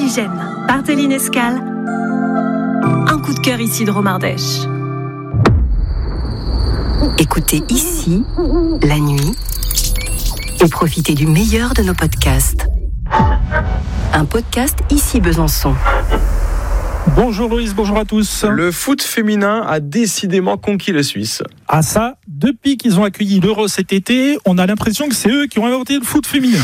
Oxygène, par Téline Escale. Un coup de cœur ici de Romardèche. Écoutez ici, la nuit, et profitez du meilleur de nos podcasts. Un podcast ici Besançon. Bonjour Loïs, bonjour à tous. Le foot féminin a décidément conquis la Suisse. Ah ça, depuis qu'ils ont accueilli l'Euro cet été, on a l'impression que c'est eux qui ont inventé le foot féminin.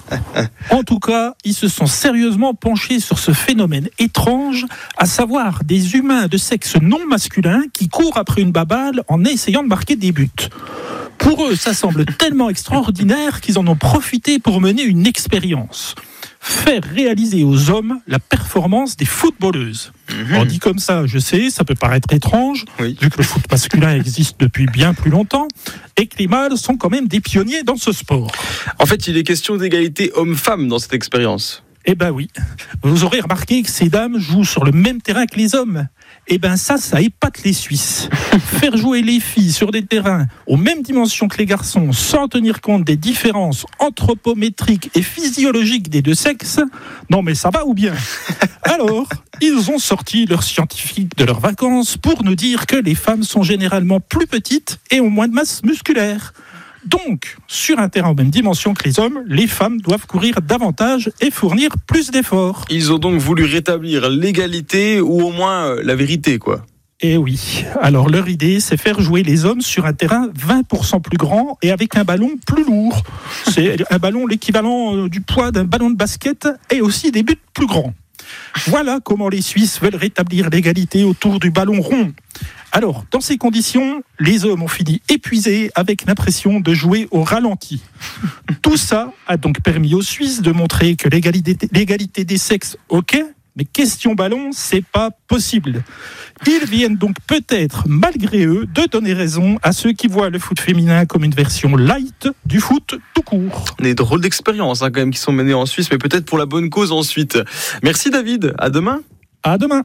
En tout cas, ils se sont sérieusement penchés sur ce phénomène étrange, à savoir des humains de sexe non masculin qui courent après une baballe en essayant de marquer des buts. Pour eux, ça semble tellement extraordinaire qu'ils en ont profité pour mener une expérience. Faire réaliser aux hommes la performance des footballeuses. On dit comme ça, je sais, ça peut paraître étrange, vu que le foot masculin existe depuis bien plus longtemps, et que les mâles sont quand même des pionniers dans ce sport. En fait, il est question d'égalité homme-femme dans cette expérience. Eh ben oui, vous aurez remarqué que ces dames jouent sur le même terrain que les hommes. Eh ben ça épate les Suisses. Faire jouer les filles sur des terrains aux mêmes dimensions que les garçons, sans tenir compte des différences anthropométriques et physiologiques des deux sexes, non mais ça va ou bien? Alors, ils ont sorti leurs scientifiques de leurs vacances pour nous dire que les femmes sont généralement plus petites et ont moins de masse musculaire. Donc, sur un terrain aux mêmes dimensions que les hommes, les femmes doivent courir davantage et fournir plus d'efforts. Ils ont donc voulu rétablir l'égalité ou au moins la vérité, quoi. Eh oui. Alors, leur idée, c'est faire jouer les hommes sur un terrain 20% plus grand et avec un ballon plus lourd. C'est un ballon l'équivalent du poids d'un ballon de basket et aussi des buts plus grands. Voilà comment les Suisses veulent rétablir l'égalité autour du ballon rond. Alors, dans ces conditions, les hommes ont fini épuisés avec l'impression de jouer au ralenti. Tout ça a donc permis aux Suisses de montrer que l'égalité des sexes, ok, mais question ballon, c'est pas possible. Ils viennent donc peut-être, malgré eux, de donner raison à ceux qui voient le foot féminin comme une version light du foot tout court. Des drôles d'expériences quand même qui sont menées en Suisse, mais peut-être pour la bonne cause ensuite. Merci David, à demain. À demain.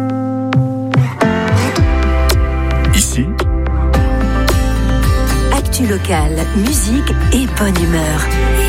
Ici, actu locale, musique et bonne humeur.